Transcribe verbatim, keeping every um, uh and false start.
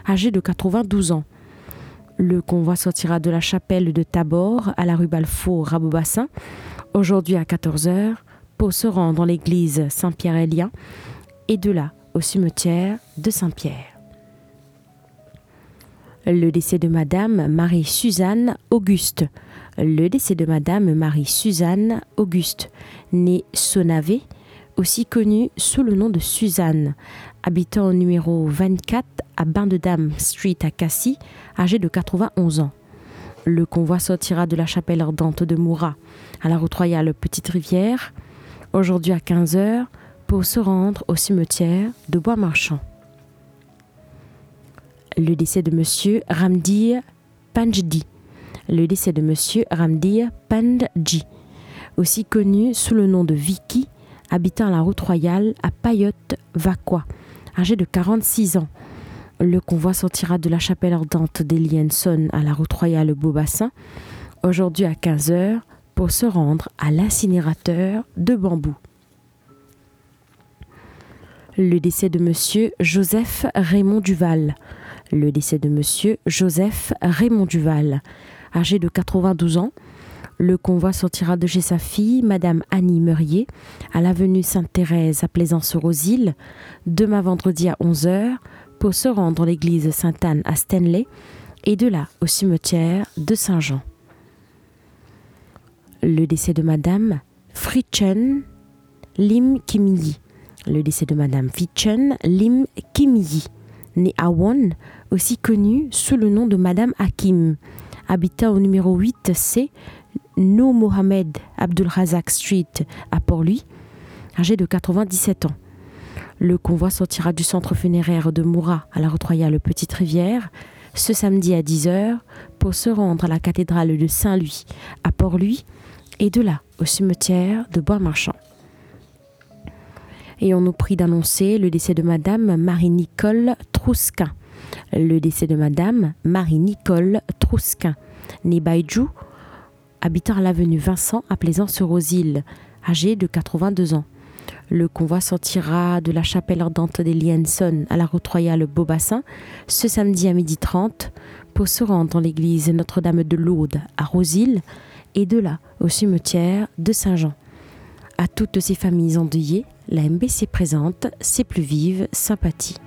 âgé de quatre-vingt-douze ans. Le convoi sortira de la chapelle de Tabor à la rue Balfour à Beaubassin, aujourd'hui à quatorze heures, pour se rendre dans l'église Saint-Pierre-Élien et de là au cimetière de Saint-Pierre. Le décès de Madame Marie-Suzanne Auguste. Le décès de Madame Marie-Suzanne Auguste, née Sonavé, aussi connue sous le nom de Suzanne, habitant au numéro vingt-quatre à Bain-de-Dame Street à Cassis, âgée de quatre-vingt-onze ans. Le convoi sortira de la chapelle ardente de Moura à la route royale Petite-Rivière, aujourd'hui à quinze heures, pour se rendre au cimetière de Bois-Marchand. Le décès de Monsieur Ramdir Panjdi. Le décès de Monsieur Ramdir Panjdi, aussi connu sous le nom de Vicky, habitant à la route royale à Payotte-Vacois, âgé de quarante-six ans. Le convoi sortira de la chapelle ardente d'Elienson à la route royale Beaubassin, aujourd'hui à quinze heures, pour se rendre à l'incinérateur de Bambou. Le décès de Monsieur Joseph Raymond Duval. Le décès de Monsieur Joseph Raymond Duval, âgé de quatre-vingt-douze ans. Le convoi sortira de chez sa fille, Madame Annie Meurier, à l'avenue Sainte-Thérèse à Plaisance-sur-Aux-Îles, demain vendredi à onze heures, pour se rendre dans l'église Sainte-Anne à Stanley et de là au cimetière de Saint-Jean. Le décès de Madame Frichen Lim Kim-yi. Le décès de Madame Frichen Lim Kim-yi, née Awon, aussi connue sous le nom de Madame Hakim, habitant au numéro huit C, No Mohamed Abdul Razak Street à Port-Louis, âgée de quatre-vingt-dix-sept ans. Le convoi sortira du centre funéraire de Moura à la route royale Petite-Rivière ce samedi à dix heures pour se rendre à la cathédrale de Saint-Louis à Port-Louis et de là au cimetière de Bois-Marchand. Et on nous prie d'annoncer le décès de Madame Marie-Nicole Trousquin. Le décès de Madame Marie-Nicole Trousquin, née Baïdjou, habitant à l'avenue Vincent à Plaisance-sur-Aux-Îles, âgée de quatre-vingt-deux ans. Le convoi sortira de la chapelle ardente d'Elienson à la route royale Beaubassin ce samedi à midi trente pour se rendre dans l'église Notre-Dame de Lourdes à Rosille et de là au cimetière de Saint-Jean. À toutes ces familles endeuillées, la M B C présente ses plus vives sympathies.